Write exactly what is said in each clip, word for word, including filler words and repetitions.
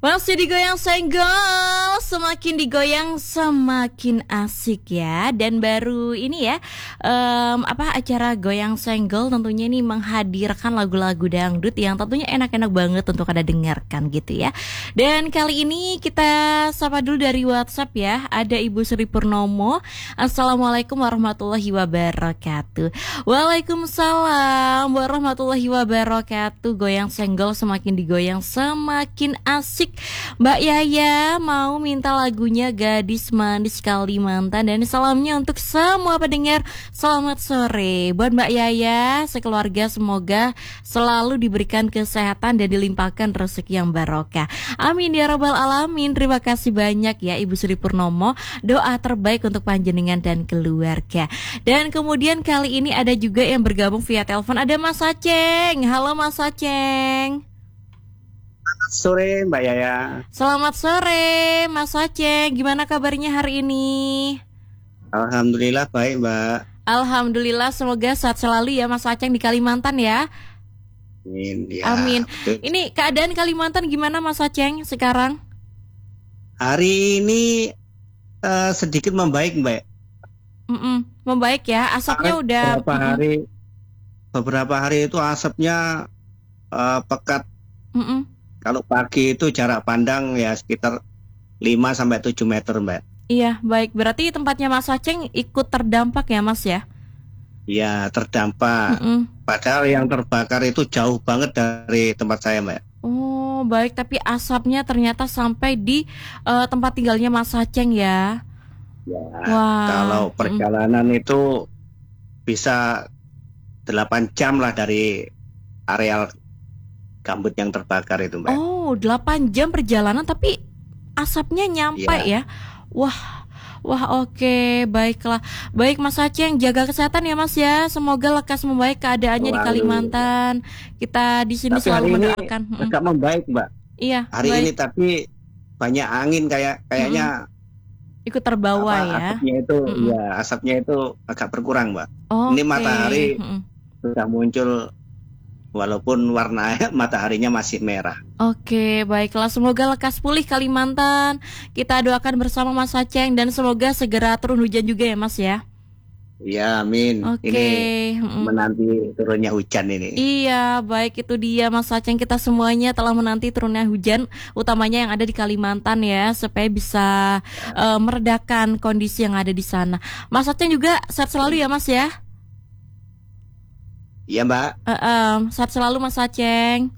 Masih digoyang senggol, semakin digoyang semakin asik ya. Dan baru ini ya, um, apa acara goyang senggol tentunya ini menghadirkan lagu-lagu dangdut yang tentunya enak-enak banget untuk Anda dengarkan gitu ya. Dan kali ini kita sapa dulu dari WhatsApp ya. Ada Ibu Sri Purnomo. Assalamualaikum warahmatullahi wabarakatuh. Waalaikumsalam warahmatullahi wabarakatuh. Goyang senggol semakin digoyang semakin asik. Mbak Yaya mau minta lagunya Gadis Manis Kalimantan. Dan salamnya untuk semua pendengar. Selamat sore buat Mbak Yaya, sekeluarga semoga selalu diberikan kesehatan dan dilimpahkan rezeki yang barokah. Amin ya rabbal alamin. Terima kasih banyak ya Ibu Sri Purnomo. Doa terbaik untuk panjenengan dan keluarga. Dan kemudian kali ini ada juga yang bergabung via telepon. Ada Mas Aceng. Halo Mas Aceng. Sore Mbak Yaya. Selamat sore Mas Aceng. Gimana kabarnya hari ini? Alhamdulillah baik Mbak. Alhamdulillah, semoga sehat selalu ya Mas Aceng di Kalimantan ya. Amin. Ya, Amin. betul. Ini keadaan Kalimantan gimana Mas Aceng sekarang? Hari ini uh, sedikit membaik Mbak. Mm-mm, membaik ya. Asapnya Karena udah beberapa mm-mm. hari beberapa hari itu asapnya uh, pekat. Mm-mm. Kalau pagi itu jarak pandang ya sekitar lima sampai tujuh meter Mbak. Iya, baik. Berarti tempatnya Mas Aceng ikut terdampak ya Mas ya? Ya terdampak. Mm-mm. Padahal yang terbakar itu jauh banget dari tempat saya Mbak. Oh, baik. Tapi asapnya ternyata sampai di uh, tempat tinggalnya Mas Aceng ya. Ya, Wah. kalau perjalanan mm. itu bisa delapan jam lah dari areal gambut yang terbakar itu Mbak. Oh, delapan jam perjalanan tapi asapnya nyampe ya. ya. Wah, wah oke, baiklah. Baik Mas Aceng, jaga kesehatan ya Mas ya. Semoga lekas membaik keadaannya. Waduh. Di Kalimantan. Kita di sini tapi selalu hari mendoakan. Ini agak membaik Mbak. Iya. Hari baik. Ini tapi banyak angin kayak kayaknya mm-mm. ikut terbawa apa, ya. Asapnya itu, mm-mm. ya asapnya itu agak berkurang Mbak. Okay. Ini matahari mm-mm. sudah muncul. Walaupun warna mataharinya masih merah. Oke, baiklah. Semoga lekas pulih Kalimantan. Kita doakan bersama Mas Aceng dan semoga segera turun hujan juga ya Mas ya. Ya, amin. Oke. Ini menanti turunnya hujan ini. Iya, baik itu dia Mas Aceng. Kita semuanya telah menanti turunnya hujan, utamanya yang ada di Kalimantan ya, supaya bisa uh, meredakan kondisi yang ada di sana. Mas Aceng juga sehat selalu ya Mas ya. Iya Mbak. Uh, um, sehat selalu Mas Aceng.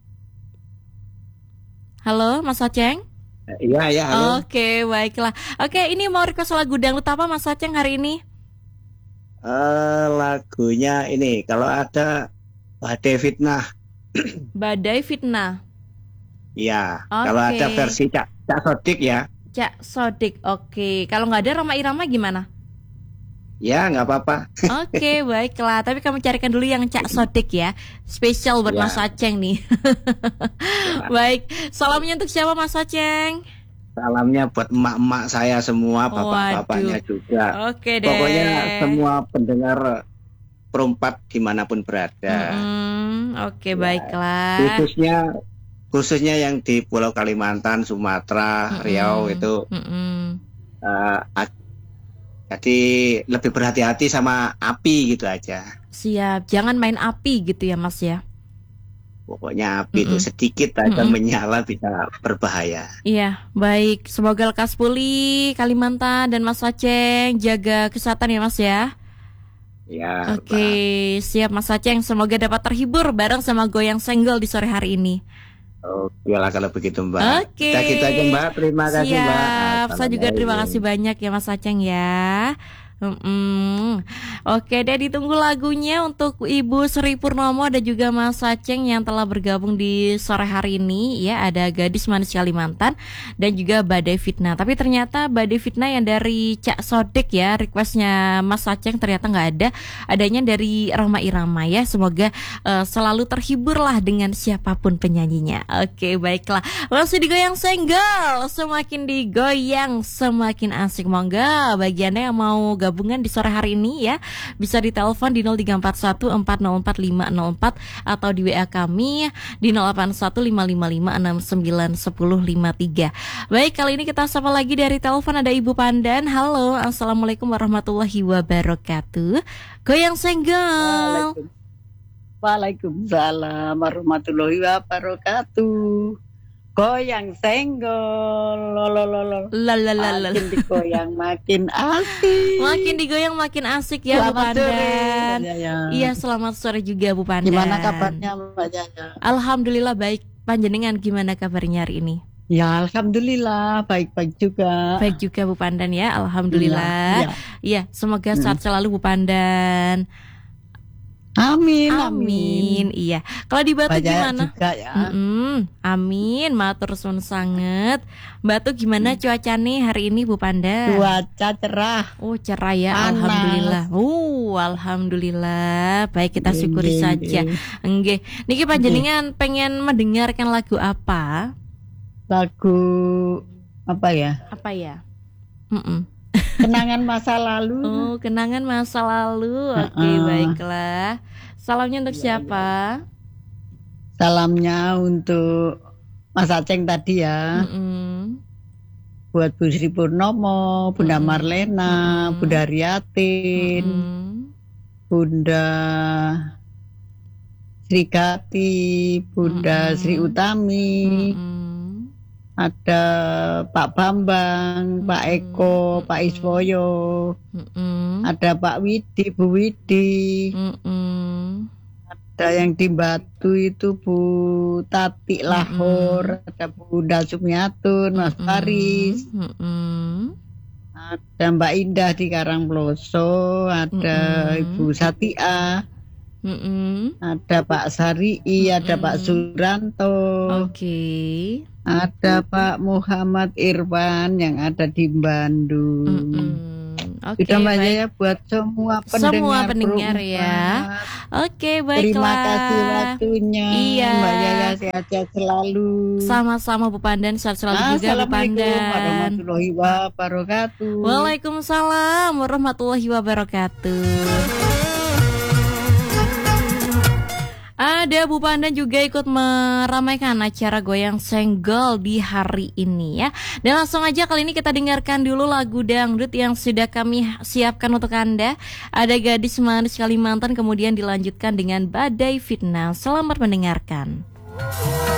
Halo Mas Aceng. Iya ya. Halo. Oke baiklah. Oke ini mau request lagu dangdut apa Mas Aceng hari ini? Uh, lagunya ini kalau ada Badai Fitnah. Badai Fitnah. Iya. Okay. Kalau ada versi Cak Cak Sodik ya. Cak Sodik. Oke. Kalau nggak ada Roma Irama gimana? Ya nggak apa-apa. Oke baiklah. Tapi kamu carikan dulu yang Cak Sodik ya. Spesial buat ya. Mas Aceng nih. Ya. Baik. Salamnya untuk siapa Mas Aceng? Salamnya buat emak-emak saya semua, bapak-bapaknya juga. Oke deh. Pokoknya semua pendengar perempat dimanapun berada. Mm-hmm. Oke ya. Baiklah. Khususnya khususnya yang di Pulau Kalimantan, Sumatera, mm-hmm. Riau itu. Mm-hmm. Uh, Jadi lebih berhati-hati sama api gitu aja. Siap, jangan main api gitu ya Mas ya. Pokoknya api mm-mm. itu sedikit aja mm-mm. menyala bisa berbahaya. Iya, baik. Semoga lekas pulih Kalimantan dan Mas Aceng. Jaga kesehatan ya Mas ya. Ya. Oke, okay. Siap Mas Aceng. Semoga dapat terhibur bareng sama goyang senggol di sore hari ini. Oke lah kalau begitu Mbak. Oke. Kita kita aja Mbak. Terima kasih Siap. Mbak. Saya juga terima kasih banyak ya Mas Aceng ya. Hmm. Oke deh, ditunggu lagunya untuk Ibu Sri Purnomo dan juga Mas Aceng yang telah bergabung di sore hari ini ya. Ada Gadis Manis Kalimantan dan juga Badai Fitnah. Tapi ternyata Badai Fitnah yang dari Cak Sodik ya, requestnya Mas Aceng ternyata nggak ada. Adanya dari Roma Irama ya. Semoga uh, selalu terhibur lah dengan siapapun penyanyinya. Oke baiklah. Masih digoyang senggol, semakin digoyang semakin asik. Monggo bagi Anda yang mau gabung gabungan di sore hari ini ya. Bisa ditelepon di nol tiga empat satu empat nol empat lima nol empat atau di W A kami di nol delapan satu lima lima lima enam sembilan satu nol lima tiga. Baik, kali ini kita sapa lagi dari telepon ada Ibu Pandan. Halo, assalamualaikum warahmatullahi wabarakatuh. Goyang senggol. Waalaikumsalam warahmatullahi wabarakatuh. Goyang senggol, lolololo. Lalalala. Makin digoyang makin asik. Makin digoyang makin asik ya, Bu Pandan. Iya, selamat sore juga Bu Pandan. Gimana kabarnya Mbak Jaya? Alhamdulillah baik. Panjenengan gimana kabarnya hari ini? Ya, alhamdulillah baik-baik juga. Baik juga Bu Pandan ya, alhamdulillah. Iya, ya, semoga Hmm. sehat selalu Bu Pandan. Amin, Amin. amin. Iya. Kalau di Batu Mbak Jaya gimana? juga ya. Mm-mm. Amin, matur suwun sanget. Batu gimana cuacanya hari ini Bu Pandan? Cuaca cerah. Oh, cerah ya, Panas. alhamdulillah. Oh, alhamdulillah. Baik, kita syukuri Nggih, saja. nggih. Nggih. Niki panjenengan pengen mendengarkan lagu apa? Lagu apa ya? Apa ya? Mm-mm. Kenangan masa lalu. Oh, kenangan masa lalu. Oke, Uh-uh. baiklah. Salamnya untuk siapa? Salamnya untuk Mas Aceng tadi ya. Mm-mm. Buat Bu Sri Purnomo, Bunda Mm-mm. Marlena, Mm-mm. Bunda Riatin, Mm-mm. Bunda Sri Kati, Bunda Mm-mm. Sri Utami, Mm-mm. ada Pak Bambang, Pak Mm-mm. Eko, Pak Iswoyo, Mm-mm. ada Pak Widi, Bu Widi, Mm-mm. ada yang di Batu itu Bu Tati Lahor, ada Bunda Sumiatun, Mas Mm-mm. Faris, Mm-mm. ada Mbak Indah di Karangploso, ada Mm-mm. Ibu Satia, Mm-mm. ada Pak Sarii, ada Pak Mm-mm. Suranto, Oke. ada Pak Muhammad Irwan yang ada di Bandung. Mm-mm. Oke, Sudah Mbak baik. Jaya buat semua pendengar, Semua pendengar Pro ya. Empat. Oke, baiklah. Terima kasih waktunya. Iya. Mbak Jaya sehat-sehat selalu. Sama-sama Bu Pandan, sehat selalu juga Bu Assalamualaikum Pandan. warahmatullahi wabarakatuh. Waalaikumsalam warahmatullahi wabarakatuh. Ada Bu Pandan juga ikut meramaikan acara Goyang Senggol di hari ini ya. Dan langsung aja kali ini kita dengarkan dulu lagu dangdut yang sudah kami siapkan untuk Anda. Ada Gadis Manis Kalimantan, kemudian dilanjutkan dengan Badai Fitnah. Selamat mendengarkan.